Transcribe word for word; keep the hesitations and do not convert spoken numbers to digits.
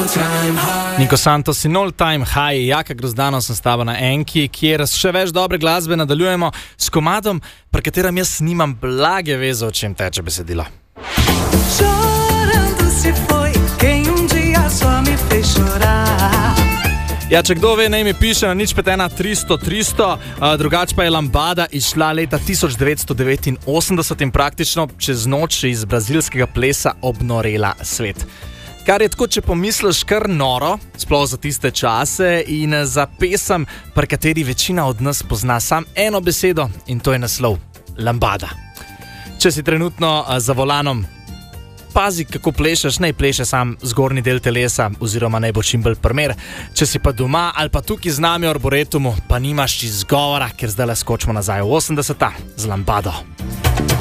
Niko Santos in All Time High, Jaka Grozdano sem s tabo na Enki, kjer še več dobre glasbe nadaljujemo s komadom, pri katerem jaz nimam blage veze, o čem teče besedilo. Ja, če kdo ve, naj mi piše na nič pet ena tristo tristo, uh, drugače pa je Lambada izšla leta tisoč devetsto devetinosemdeset in praktično čez noč iz brazilskega plesa obnorela svet. Kar je tako, če pomisliš, kar noro, sploh za tiste čase in za pesem, pri kateri večina od nas pozna sam eno besedo in to je naslov Lambada. Če si trenutno uh, za volanom, pazi, kako plešeš, naj pleše sam zgornji del telesa oziroma naj bo čim bolj primer. Če si pa doma ali pa tukaj z nami v Arboretumu, pa nimaš izgovora, ker zdaj le skočimo nazaj v osemdeseta z Lambado.